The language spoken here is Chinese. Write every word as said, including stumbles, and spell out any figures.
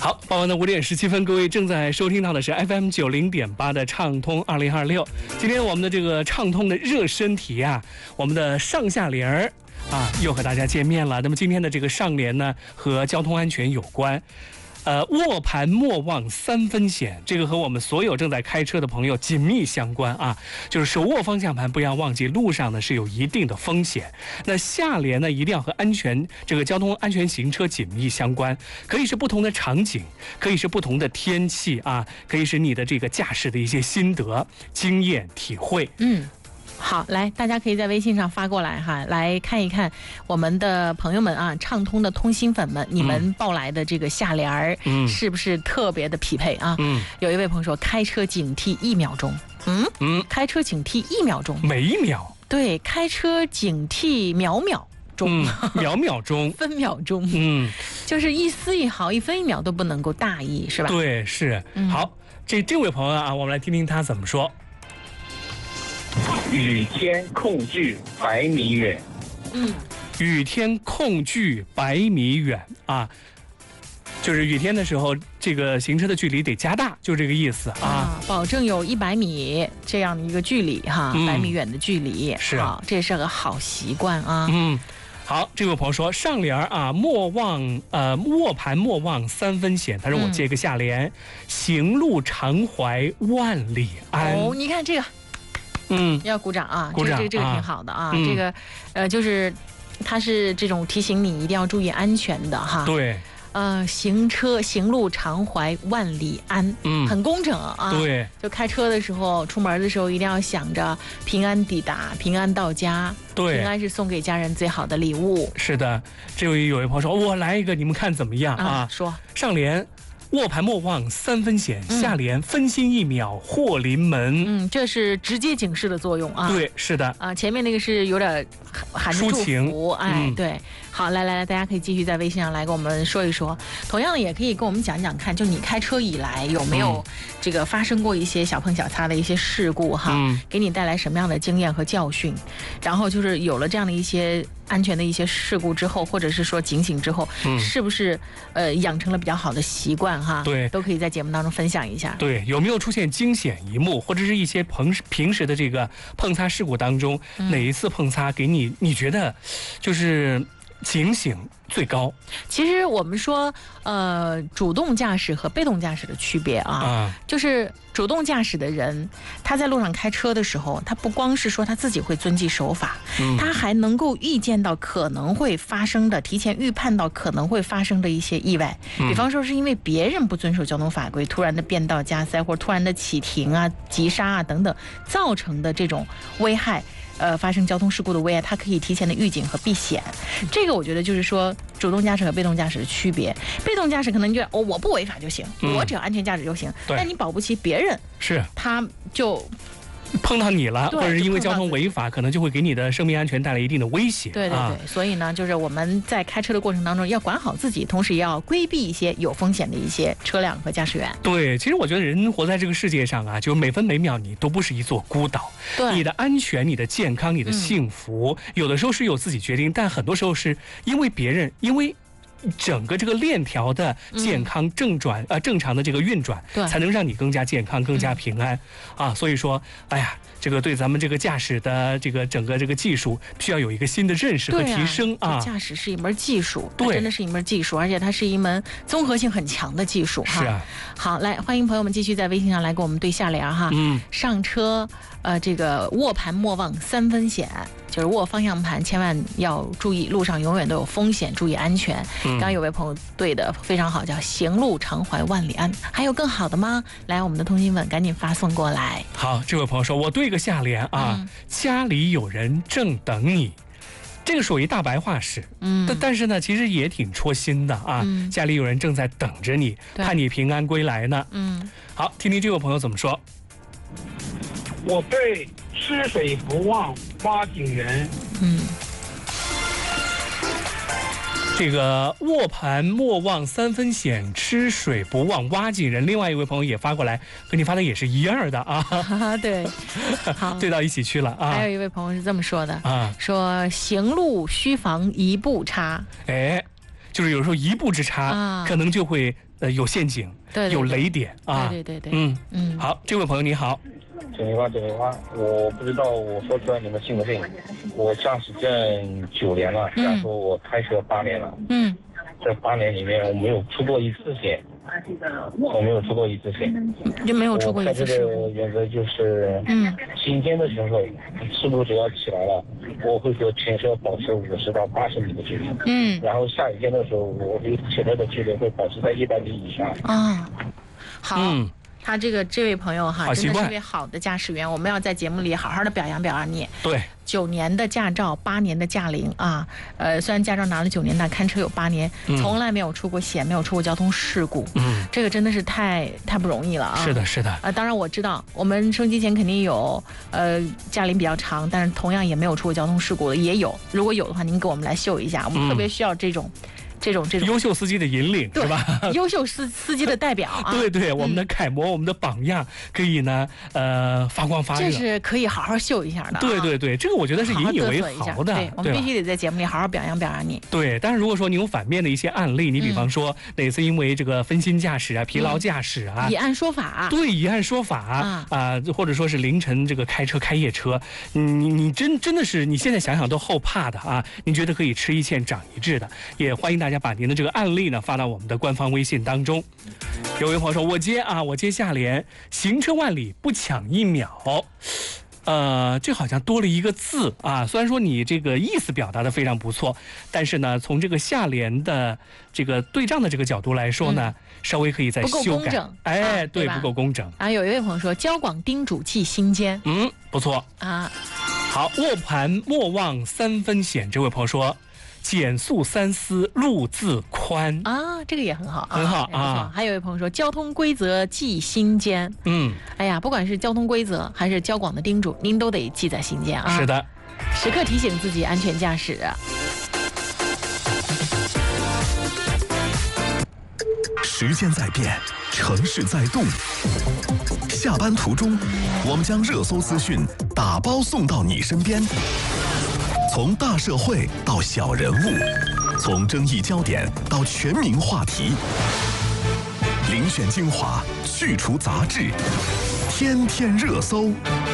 好，傍晚的五点十七分，各位正在收听到的是 F M 九零点八的畅通二零二六。今天我们的这个畅通的热身题啊，我们的上下联儿啊，又和大家见面了。那么今天的这个上联呢，和交通安全有关。呃，握盘莫忘三分险，这个和我们所有正在开车的朋友紧密相关啊。就是手握方向盘，不要忘记路上呢是有一定的风险。那下联呢，一定要和安全这个交通安全行车紧密相关，可以是不同的场景，可以是不同的天气啊，可以是你的这个驾驶的一些心得、经验、体会。 嗯。好，来，大家可以在微信上发过来哈，来看一看我们的朋友们啊，畅通的通心粉们，你们报来的这个下联儿，嗯，是不是特别的匹配啊？嗯，有一位朋友说，开车警惕一秒钟，嗯嗯，开车警惕一秒钟， 每一秒， 对，开车警惕秒秒钟， 嗯、秒秒钟， 分秒钟， 嗯， 就是一丝一毫、一分一秒都不能够大意，是吧？ 对，是。嗯、好，这这位朋友啊，我们来听听他怎么说。 雨天控距百米远， 嗯， 雨天控距百米远啊，就是雨天的时候，这个行车的距离得加大，就这个意思啊。 啊保证有一百米这样的一个距离哈，百、嗯、米远的距离是， 好，这是个好习惯啊。 嗯，好，这位朋友说上联啊，莫忘呃握盘莫忘三分险，他说我接个下联，嗯、行路常怀万里安。 哦，你看这个。 嗯， 要鼓掌啊！ 鼓掌， 这个这个挺好的啊。 嗯、 这个，呃，就是它是这种提醒你一定要注意安全的哈。 对。 呃，行车行路常怀万里安，嗯，很工整啊。 对。 就开车的时候，出门的时候一定要想着平安抵达，平安到家。 对。 平安是送给家人最好的礼物。 是的，这位有位朋友说，我来一个，你们看怎么样啊？ 啊说上联。握盘莫忘三分险，嗯、下联分心一秒祸临门。 嗯，这是直接警示的作用啊。 对，是的。 啊，前面那个是有点含着祝福，哎，嗯、对。好，来来来，大家可以继续在微信上来跟我们说一说。同样的，也可以跟我们讲讲看，就你开车以来有没有这个发生过一些小碰小擦的一些事故哈？嗯、给你带来什么样的经验和教训？然后就是有了这样的一些安全的一些事故之后，或者是说警醒之后，嗯、是不是呃养成了比较好的习惯哈？ 对， 都可以在节目当中分享一下。 对，有没有出现惊险一幕，或者是一些平时平时的这个碰擦事故当中，嗯、哪一次碰擦给你你觉得就是警醒最高？ 其实我们说，呃，主动驾驶和被动驾驶的区别啊，啊就是主动驾驶的人，他在路上开车的时候，他不光是说他自己会遵纪守法，嗯、他还能够预见到可能会发生的，提前预判到可能会发生的一些意外。嗯、比方说，是因为别人不遵守交通法规，突然的变道加塞，或者突然的启停啊、急刹啊等等，造成的这种危害。呃，发生交通事故的危害，它可以提前的预警和避险。这个我觉得就是说，主动驾驶和被动驾驶的区别。被动驾驶可能觉得哦，我不违法就行，嗯、我只要安全驾驶就行。但你保不齐别人是他就。 碰到你了，或者是因为交通违法，可能就会给你的生命安全带来一定的威胁。 对对对，啊、所以呢，就是我们在开车的过程当中要管好自己，同时也要规避一些有风险的一些车辆和驾驶员。 对，其实我觉得人活在这个世界上啊，就每分每秒你都不是一座孤岛。 对， 你的安全、你的健康、你的幸福，嗯、有的时候是由自己决定，但很多时候是因为别人，因为。整个这个链条的健康正转、嗯、呃正常的这个运转，才能让你更加健康、更加平安、嗯、啊。所以说，哎呀，这个对咱们这个驾驶的这个整个这个技术，需要有一个新的认识和提升啊。 驾驶是一门技术，它真的是一门技术，而且它是一门综合性很强的技术哈。 是啊。 好，来欢迎朋友们继续在微信上来跟我们对下联哈。嗯。上车，呃，这个握盘莫忘三分险，就是握方向盘千万要注意，路上永远都有风险，注意安全。刚刚有位朋友对的非常好，叫行路常怀万里安。还有更好的吗？来，我们的通信粉赶紧发送过来。 好，这位朋友说，我对个下联啊，嗯、家里有人正等你。这个属于大白话式，嗯，但但是呢，其实也挺戳心的啊。嗯、家里有人正在等着你，盼你平安归来呢。嗯，好，听听这位朋友怎么说。 我对吃水不忘挖井人。 嗯。 这个握盘莫忘三分险，吃水不忘挖井人。另外一位朋友也发过来，和你发的也是一样的啊。 对，好， 对到一起去了啊。 还有一位朋友是这么说的啊，说行路须防一步差。 哎。 就是有时候一步之差， 啊、 可能就会呃有陷阱， 对对对有雷点啊。 对对对对， 嗯嗯。 好，这位朋友你好。 九零八九零八，我不知道我说出来你们信不信。我驾驶证九年了，然后我开车八年了。嗯。这八年里面我没有出过一次险，我没有出过一次险， 就没有出过一次事故。 我开车的原则就是，嗯，晴天的时候，事故只要起来了，我会和前车保持五十到八十米的距离。嗯。然后下雨天的时候，我和前车的距离会保持在一百米以上。 啊，好。 嗯。 他这个这位朋友哈，真的是一位好的驾驶员，我们要在节目里好好的表扬表扬你。 对， 九年的驾照，八年的驾龄啊，呃，虽然驾照拿了九年，但看车有八年，嗯、从来没有出过险，没有出过交通事故。嗯，这个真的是太太不容易了啊！ 是的，是的。 呃，当然我知道，我们收音机前肯定有呃驾龄比较长，但是同样也没有出过交通事故的，也有。如果有的话，您给我们来秀一下，我们特别需要这种。嗯这种这种优秀司机的引领是吧？ 优秀司司机的代表啊！ 对对，我们的楷模，嗯、我们的榜样，可以呢，呃，发光发热。 这是可以好好秀一下的、啊。 对对对，这个我觉得是引以为豪的。 对，我们必须得在节目里好好表扬表扬你。 对，但是如果说你有反面的一些案例，你比方说哪次因为这个分心驾驶啊、疲劳驾驶啊， 以案说法。 对，以案说法啊，啊，或者说是凌晨这个开车开夜车，你你真真的是你现在想想都后怕的啊！你觉得可以吃一堑长一智的，也欢迎大家把您的这个案例呢发到我们的官方微信当中。有位朋友说，我接啊，我接下联，行车万里不抢一秒。呃，这好像多了一个字啊。虽然说你这个意思表达的非常不错，但是呢，从这个下联的这个对仗的这个角度来说呢，嗯、稍微可以再修改。 不够工整， 哎， 啊、 对， 对不够工整。 啊，有一位朋友说，交广叮嘱记心间。 嗯，不错啊。 好，卧盘莫忘三分险。这位朋友说，减速三思路自宽啊，这个也很好， 很好啊。 还有一位朋友说，交通规则记心间。嗯，哎呀，不管是交通规则还是交广的叮嘱，您都得记在心间啊。 是的， 时刻提醒自己安全驾驶。 时间在变，城市在动。下班途中，我们将热搜资讯打包送到你身边。从大社会到小人物，从争议焦点到全民话题，遴选精华，去除杂质，天天热搜。